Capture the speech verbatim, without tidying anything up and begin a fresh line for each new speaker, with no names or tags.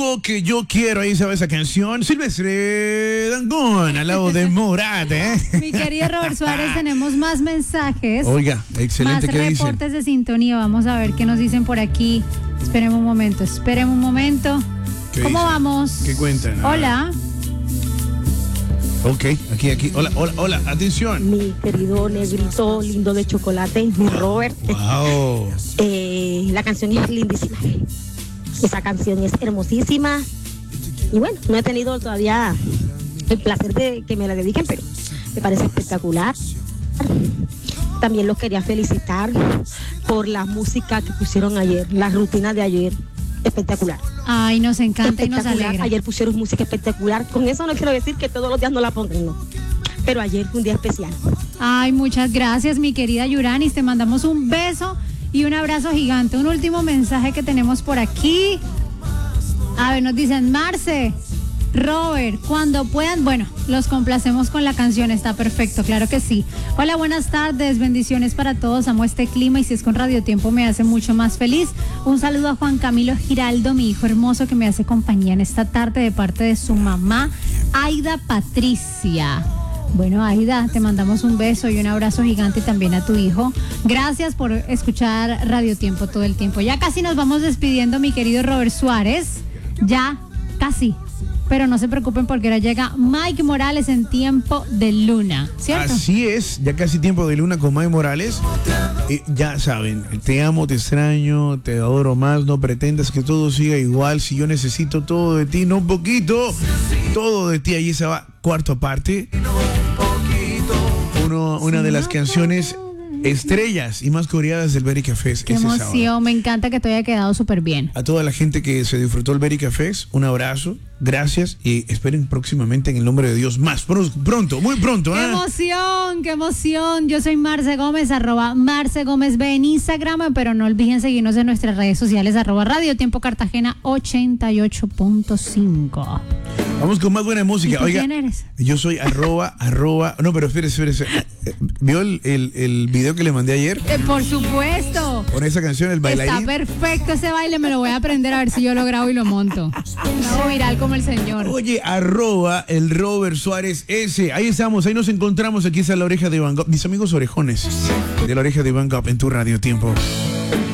Que yo quiero, ahí sabe esa canción. Silvestre Dangond, al lado de Morat, ¿eh?
Mi querido Robert Suárez, tenemos más mensajes.
Oiga, excelente.
Más
¿Qué
reportes
dicen?
de sintonía. Vamos a ver qué nos dicen por aquí. Esperemos un momento, esperemos un momento. ¿Cómo
dicen?
vamos?
¿Qué cuentan?
Hola.
Ok, aquí, aquí. Hola, hola, hola, atención.
Mi querido negrito lindo de chocolate, mi Robert.
Wow.
Eh, la canción es lindísima. Esa canción es hermosísima. Y bueno, no he tenido todavía el placer de que me la dediquen, pero me parece espectacular. También los quería felicitar por la música que pusieron ayer, la rutina de ayer. Espectacular.
Ay, nos encanta y nos alegra.
Ayer pusieron música espectacular. Con eso no quiero decir que todos los días no la pongan, no. Pero ayer fue un día especial.
Ay, muchas gracias, mi querida Yuranis. Te mandamos un beso y un abrazo gigante. Un último mensaje que tenemos por aquí. A ver, nos dicen, Marce, Robert, cuando puedan, bueno, los complacemos con la canción, está perfecto, claro que sí. Hola, buenas tardes, bendiciones para todos, amo este clima y si es con Radio Tiempo me hace mucho más feliz. Un saludo a Juan Camilo Giraldo, mi hijo hermoso que me hace compañía en esta tarde de parte de su mamá, Aida Patricia. Bueno, Aida, te mandamos un beso y un abrazo gigante también a tu hijo. Gracias por escuchar Radio Tiempo todo el tiempo. Ya casi nos vamos despidiendo, mi querido Robert Suárez. Ya, casi. Pero no se preocupen porque ahora llega Mike Morales en Tiempo de Luna, ¿cierto?
Así es, ya casi Tiempo de Luna con Mike Morales. Eh, ya saben, te amo, te extraño, te adoro más, no pretendas que todo siga igual. Si yo necesito todo de ti, no un poquito, todo de ti. Ahí se va, cuarto parte. Uno, una de las canciones estrellas y más coreadas del Berica Fest.
Qué emoción, me encanta que te haya quedado súper bien.
A toda la gente que se disfrutó el Berica Fest, un abrazo, gracias y esperen próximamente en el nombre de Dios más pronto, muy pronto.
¡Qué
¿eh?
emoción, qué emoción! Yo soy Marce Gómez, arroba Marce Gómez B en Instagram, pero no olviden seguirnos en nuestras redes sociales, arroba Radio Tiempo Cartagena ochenta y ocho punto cinco.
Vamos con más buena música.
¿Y tú
Oiga,
quién eres?
Yo soy arroba, arroba. No, pero espérese, espérese. ¿Vio el, el, el video que le mandé ayer?
Eh, por supuesto.
Con esa canción, el bailarín.
Está perfecto ese baile, me lo voy a aprender a ver si yo lo grabo y lo monto. No viral como el señor.
Oye, arroba el Robert Suárez S. Ahí estamos, ahí nos encontramos. Aquí está la oreja de Van Gogh. Mis amigos orejones de la oreja de Van Gogh en tu Radio Tiempo.